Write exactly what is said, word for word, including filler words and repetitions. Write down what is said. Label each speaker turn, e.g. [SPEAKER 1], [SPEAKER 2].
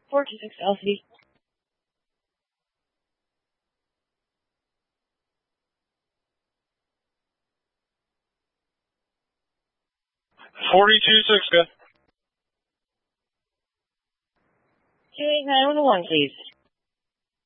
[SPEAKER 1] four two six L C D.
[SPEAKER 2] forty-two six, good.
[SPEAKER 1] two eight nine one one, please.